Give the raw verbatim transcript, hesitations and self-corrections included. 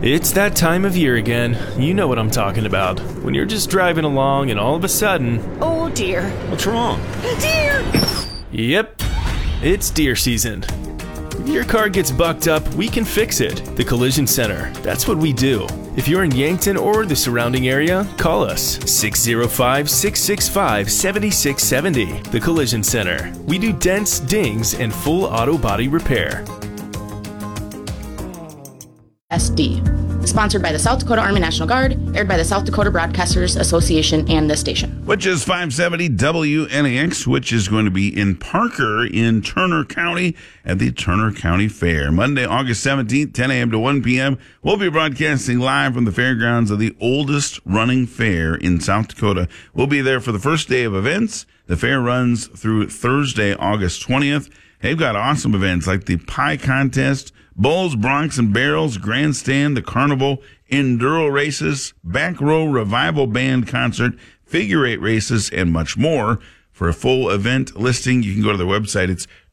It's that time of year again. You know what I'm talking about. When you're just driving along and all of a sudden... Oh dear. What's wrong? Deer! Yep, it's deer season. If your car gets bucked up, we can fix it. The Collision Center. That's what we do. If you're in Yankton or the surrounding area, call us six oh five, six six five, seven six seven oh. The Collision Center. We do dents, dings, and full auto body repair. S D. Sponsored by the South Dakota Army National Guard, aired by the South Dakota Broadcasters Association and this station. Which is five seventy W N A X, which is going to be in Parker in Turner County at the Turner County Fair. Monday, August seventeenth, ten a.m. to one p.m. We'll be broadcasting live from the fairgrounds of the oldest running fair in South Dakota. We'll be there for the first day of events. The fair runs through Thursday, August twentieth. They've got awesome events like the pie contest, Bulls, Broncs, and Barrels, Grandstand, the Carnival, Enduro races, Back Row Revival Band concert, figure eight races, and much more. For a full event listing, you can go to their website. It's